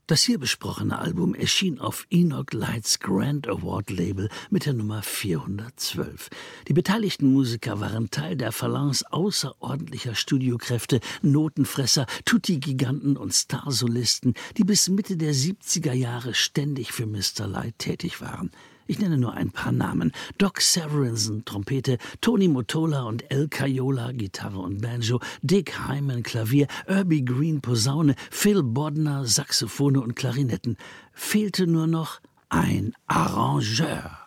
Das hier besprochene Album erschien auf Enoch Lights Grand Award Label mit der Nummer 412. Die beteiligten Musiker waren Teil der Phalanx außerordentlicher Studiokräfte, Notenfresser, Tutti-Giganten und Starsolisten, die bis Mitte der 70er Jahre ständig für Mr. Light tätig waren. Ich nenne nur ein paar Namen. Doc Severinsen, Trompete, Tony Mottola und El Caiola, Gitarre und Banjo, Dick Hyman, Klavier, Urbie Green, Posaune, Phil Bodnar, Saxophone und Klarinetten. Fehlte nur noch ein Arrangeur.